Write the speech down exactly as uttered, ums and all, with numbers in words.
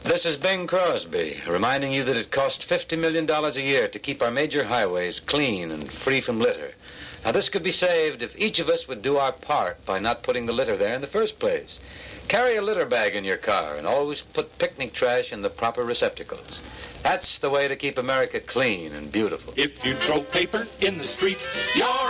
This is Bing Crosby, reminding you that it costs fifty million dollars a year to keep our major highways clean and free from litter. Now, this could be saved if each of us would do our part by not putting the litter there in the first place. Carry a litter bag in your car and always put picnic trash in the proper receptacles. That's the way to keep America clean and beautiful. If you throw paper in the street, you're